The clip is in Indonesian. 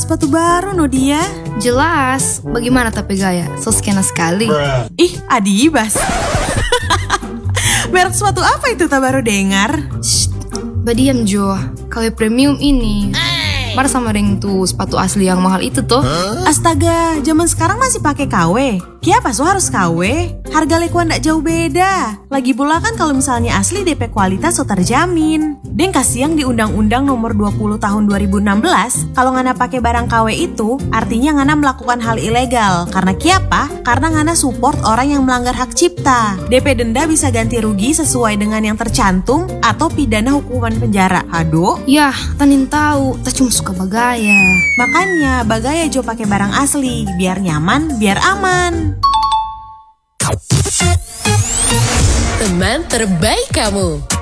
sepatu baru no dia. Jelas, bagaimana tapi gaya? So skena sekali. Ih, Adibas. Merek sepatu apa itu tak baru dengar? Shh, badiam Jo, KW Premium ini. Mana sama ring tuh sepatu asli yang mahal itu tuh. Astaga, zaman sekarang masih pakai KW. Kiapa so harus KW? Harga lekuan ndak jauh beda. Lagi pula kan kalau misalnya asli DP kualitas so terjamin. Deng kasih yang di Undang-Undang Nomor 20 Tahun 2016, kalau ngana pakai barang KW itu, artinya ngana melakukan hal ilegal. Karena kiapa? Karena ngana support orang yang melanggar hak cipta. DP denda bisa ganti rugi sesuai dengan yang tercantum atau pidana hukuman penjara. Aduh. Yah, tanin tahu, tak cuma suka bagaya. Makanya bagaya Jo pakai barang asli, biar nyaman, biar aman. Teman terbaik kamu.